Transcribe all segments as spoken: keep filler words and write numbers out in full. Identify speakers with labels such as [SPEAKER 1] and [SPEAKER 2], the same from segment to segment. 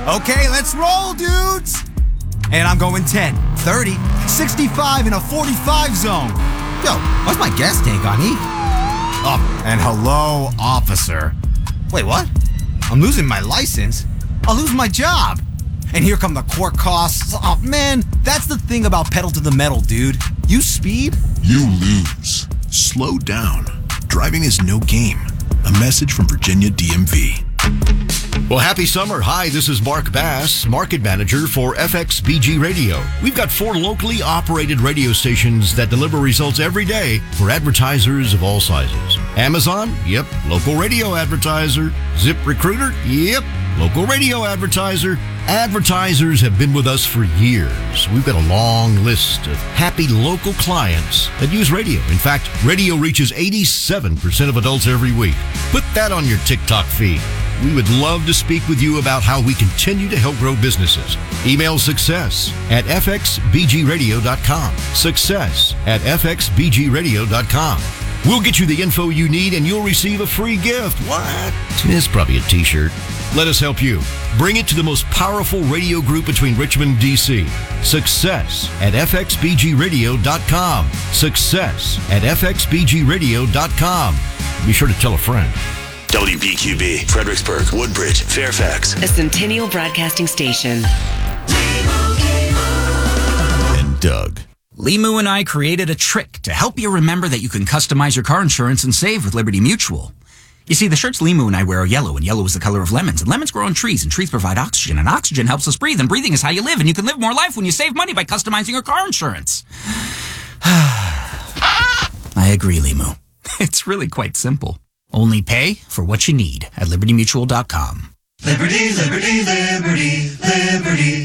[SPEAKER 1] Okay, let's roll, dudes. And I'm going ten, thirty, sixty-five in a forty-five zone. Yo, what's my gas tank on E? Oh, and hello, officer. Wait, what? I'm losing my license. I'll lose my job. And here come the court costs. Oh, man, that's the thing about pedal to the metal, dude. You speed,
[SPEAKER 2] you lose. Slow down. Driving is no game. A message from Virginia D M V.
[SPEAKER 3] Well, happy summer. Hi, this is Mark Bass, Market Manager for F X B G Radio. We've got four locally operated radio stations that deliver results every day for advertisers of all sizes. Amazon? Yep, local radio advertiser. ZipRecruiter? Yep, local radio advertiser. Advertisers have been with us for years. We've got a long list of happy local clients that use radio. In fact, radio reaches eighty-seven percent of adults every week. Put that on your TikTok feed. We would love to speak with you about how we continue to help grow businesses. Email success at f x b g radio dot com. Success at f x b g radio dot com. We'll get you the info you need and you'll receive a free gift. What? It's probably a t-shirt. Let us help you. Bring it to the most powerful radio group between Richmond and D C. Success at f x b g radio dot com. Success at f x b g radio dot com. Be sure to tell a friend.
[SPEAKER 4] W B Q B, Fredericksburg, Woodbridge, Fairfax.
[SPEAKER 5] A Centennial Broadcasting Station.
[SPEAKER 2] And Doug.
[SPEAKER 6] Limu and I created a trick to help you remember that you can customize your car insurance and save with Liberty Mutual. You see, the shirts Limu and I wear are yellow, and yellow is the color of lemons. And lemons grow on trees, and trees provide oxygen, and oxygen helps us breathe, and breathing is how you live, and you can live more life when you save money by customizing your car insurance. I agree, Limu. It's really quite simple. Only pay for what you need at liberty mutual dot com.
[SPEAKER 7] Liberty, liberty, liberty, liberty.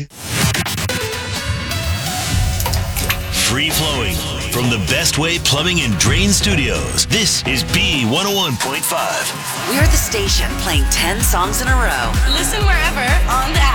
[SPEAKER 4] Free flowing from the Best Way Plumbing and Drain Studios. This is B one oh one point five.
[SPEAKER 5] We're the station playing ten songs in a row.
[SPEAKER 8] Listen wherever on the app.